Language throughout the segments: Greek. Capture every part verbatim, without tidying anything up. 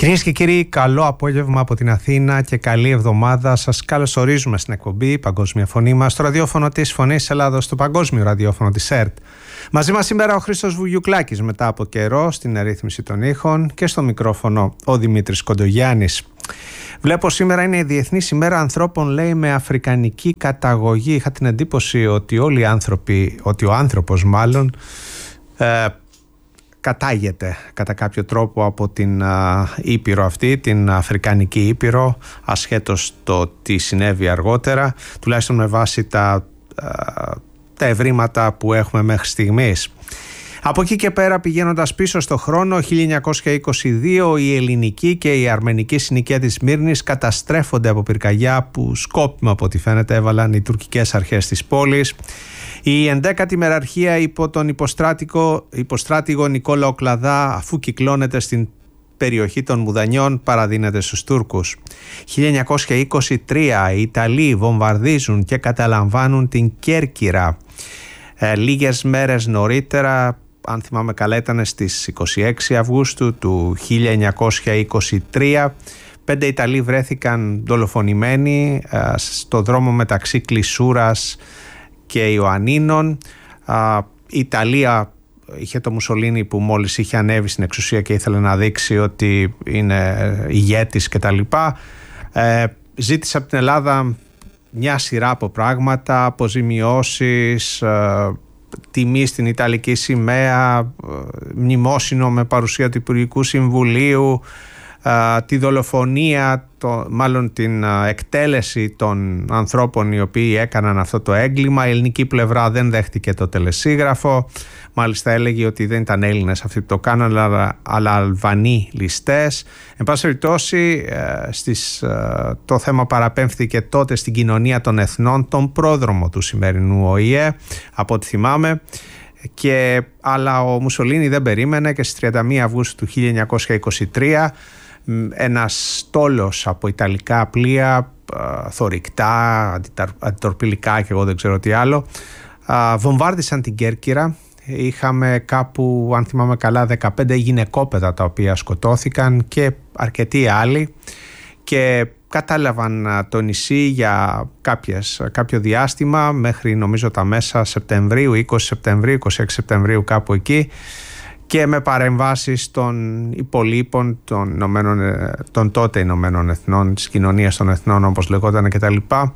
Κυρίες και κύριοι, καλό απόγευμα από την Αθήνα και καλή εβδομάδα. Σας καλωσορίζουμε στην εκπομπή Παγκόσμια Φωνή μας, στο ραδιόφωνο της Φωνής Ελλάδος, στο παγκόσμιο ραδιόφωνο της ΕΡΤ. Μαζί μας σήμερα ο Χρήστος Βουγιουκλάκης, μετά από καιρό στην ερρύθμιση των ήχων, και στο μικρόφωνο ο Δημήτρης Κοντογιάννης. Βλέπω σήμερα είναι η Διεθνής ημέρα ανθρώπων, λέει, με αφρικανική καταγωγή. Είχα την εντύπωση ότι όλοι οι άνθρωποι, ότι ο άνθρωπος μάλλον, ε, κατάγεται κατά κάποιο τρόπο από την α, Ήπειρο αυτή, την Αφρικανική Ήπειρο, ασχέτως το τι συνέβη αργότερα, τουλάχιστον με βάση τα, α, τα ευρήματα που έχουμε μέχρι στιγμής. Από εκεί και πέρα, πηγαίνοντας πίσω στο χρόνο, χίλια εννιακόσια είκοσι δύο η ελληνική και η αρμενική συνοικία της Σμύρνης καταστρέφονται από πυρκαγιά που σκόπιμα από ό,τι φαίνεται έβαλαν οι τουρκικές αρχές της πόλης. Η ενδέκατη μεραρχία υπό τον υποστράτηγο, υποστράτηγο Νικόλαο Κλαδά, αφού κυκλώνεται στην περιοχή των Μουδανιών, παραδίνεται στους Τούρκους. χίλια εννιακόσια είκοσι τρία οι Ιταλοί βομβαρδίζουν και καταλαμβάνουν την Κέρκυρα. Ε, λίγες μέρες νωρίτερα, αν θυμάμαι καλά, ήταν στις είκοσι έξι Αυγούστου του χίλια εννιακόσια είκοσι τρία, πέντε Ιταλοί βρέθηκαν δολοφονημένοι ε, στο δρόμο μεταξύ Κλεισούρας και Ιωαννίνων. Η Ιταλία είχε το Μουσολίνι που μόλις είχε ανέβει στην εξουσία και ήθελε να δείξει ότι είναι ηγέτης κτλ. Ε, ζήτησε από την Ελλάδα μια σειρά από πράγματα, αποζημιώσεις, ε, τιμή στην Ιταλική σημαία, ε, μνημόσυνο με παρουσία του Υπουργικού Συμβουλίου, Uh, τη δολοφονία, το, μάλλον την uh, εκτέλεση των ανθρώπων οι οποίοι έκαναν αυτό το έγκλημα. Η ελληνική πλευρά δεν δέχτηκε το τελεσίγραφο, μάλιστα έλεγε ότι δεν ήταν Έλληνες αυτοί που το κάναν, αλλά, αλλά Αλβανοί ληστές. Εν πάση περιπτώσει, uh, στις, uh, το θέμα παραπέμφθηκε τότε στην Κοινωνία των Εθνών, τον πρόδρομο του σημερινού Ο Η Ε, από ό,τι θυμάμαι. Και, αλλά ο Μουσολίνι δεν περίμενε και στις τριάντα μία Αυγούστου του χίλια εννιακόσια είκοσι τρία ένας στόλος από ιταλικά πλοία, θωρηκτά, αντιτορπιλικά και εγώ δεν ξέρω τι άλλο, βομβάρδισαν την Κέρκυρα. Είχαμε κάπου, αν θυμάμαι καλά, δεκαπέντε γυναικόπαιδα τα οποία σκοτώθηκαν και αρκετοί άλλοι, και κατάλαβαν το νησί για κάποιες, κάποιο διάστημα μέχρι νομίζω τα μέσα Σεπτεμβρίου, είκοσι Σεπτεμβρίου, είκοσι έξι Σεπτεμβρίου, κάπου εκεί, και με παρεμβάσεις των υπολείπων των, των τότε Ηνωμένων Εθνών, της Κοινωνίας των Εθνών όπως λεγόταν κτλ.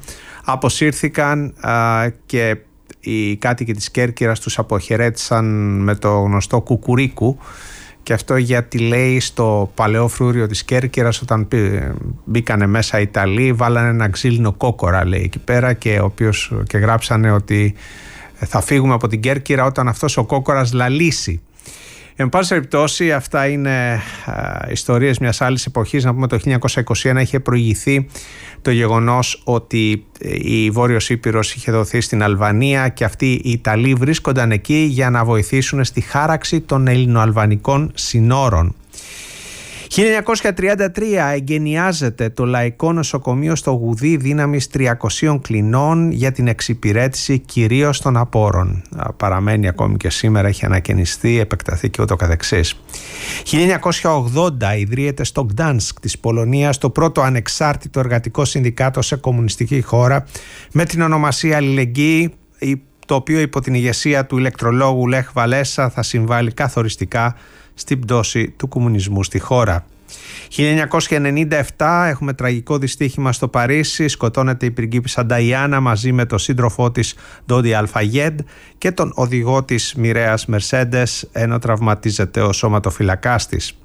Αποσύρθηκαν α, και οι κάτοικοι της Κέρκυρας τους αποχαιρέτησαν με το γνωστό κουκουρίκου. Και αυτό γιατί, λέει, στο παλαιό φρούριο της Κέρκυρας, όταν μπήκανε μέσα οι Ιταλοί, βάλανε ένα ξύλινο κόκορα, λέει, εκεί πέρα, και, ο οποίος, και γράψανε ότι θα φύγουμε από την Κέρκυρα όταν αυτός ο κόκορας λαλήσει. Εν πάση περιπτώσει, αυτά είναι α, ιστορίες μιας άλλης εποχής. Να πούμε, το χίλια εννιακόσια είκοσι ένα είχε προηγηθεί το γεγονός ότι η Βόρειος Ήπειρος είχε δοθεί στην Αλβανία και αυτοί οι Ιταλοί βρίσκονταν εκεί για να βοηθήσουν στη χάραξη των ελληνοαλβανικών συνόρων. χίλια εννιακόσια τριάντα τρία εγκαινιάζεται το Λαϊκό Νοσοκομείο στο Γουδί δύναμης τριακοσίων κλινών για την εξυπηρέτηση κυρίως των απόρων. Παραμένει ακόμη και σήμερα, έχει ανακαινιστεί, επεκταθεί και ούτω καθεξής. χίλια εννιακόσια ογδόντα ιδρύεται στο Γκτάνσκ της Πολωνίας το πρώτο ανεξάρτητο εργατικό συνδικάτο σε κομμουνιστική χώρα με την ονομασία Αλληλεγγύη, το οποίο υπό την ηγεσία του ηλεκτρολόγου Λεχ Βαλέσα θα συμβάλλει καθοριστικά στην πτώση του κομμουνισμού στη χώρα. χίλια εννιακόσια ενενήντα επτά έχουμε τραγικό δυστύχημα στο Παρίσι. Σκοτώνεται η πριγκίπισσα Νταϊάννα μαζί με τον σύντροφό της Ντόντι Αλφαγέντ και τον οδηγό της μοιραίας Μερσέντες, ενώ τραυματίζεται ο σώματοφυλακάς της.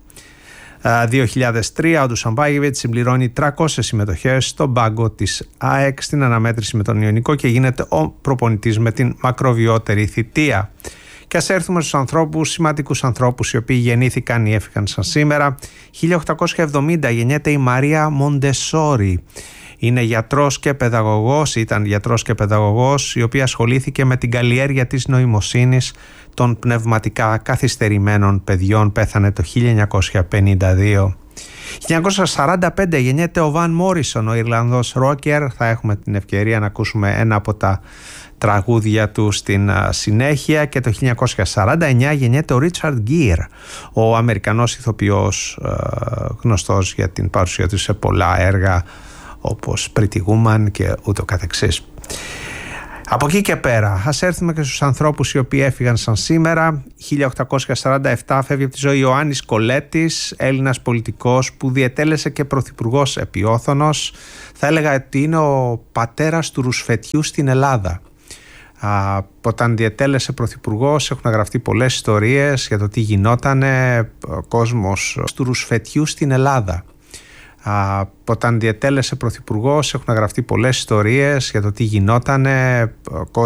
δύο χιλιάδες τρία ο Ντουσαμπάγεβιτς συμπληρώνει τριακόσιες συμμετοχές στον πάγκο της ΑΕΚ στην αναμέτρηση με τον Ιωνικό και γίνεται ο προπονητής με την μακροβιότερη θητεία. Και ας έρθουμε στους ανθρώπους, σημαντικούς ανθρώπους οι οποίοι γεννήθηκαν ή έφυγαν σαν σήμερα. χίλια οκτακόσια εβδομήντα γεννιέται η Μαρία Μοντεσόρι. Είναι γιατρός και παιδαγωγός, ήταν γιατρός και παιδαγωγός, η οποία ασχολήθηκε με την καλλιέργεια της νοημοσύνης των πνευματικά καθυστερημένων παιδιών. Πέθανε το χίλια εννιακόσια πενήντα δύο. χίλια εννιακόσια σαράντα πέντε γεννιέται ο Βαν Μόρισον, ο Ιρλανδός ρόκερ. Θα έχουμε την ευκαιρία να ακούσουμε ένα από τα τραγούδια του στην συνέχεια. Και το χίλια εννιακόσια σαράντα εννιά γεννιέται ο Ρίτσαρντ Γκίρ, ο Αμερικανός ηθοποιός, γνωστός για την παρουσία του σε πολλά έργα όπως Pretty Woman και ούτω καθεξής. Από εκεί και πέρα ας έρθουμε και στους ανθρώπους οι οποίοι έφυγαν σαν σήμερα. χίλια οκτακόσια σαράντα επτά φεύγει από τη ζωή Ιωάννης Κολέτης, Έλληνας πολιτικός που διετέλεσε και πρωθυπουργός επιόθωνος. Θα έλεγα ότι είναι ο πατέρας του ρουσφετιού στην Ελλάδα. Α, όταν διετέλεσε πρωθυπουργός έχουν γραφτεί πολλές ιστορίες για το τι γινότανε ο κόσμος του ρουσφετιού στην Ελλάδα. Α, όταν διετέλεσε πρωθυπουργός έχουν γραφτεί πολλές ιστορίες για το τι γινότανε ο κόσμος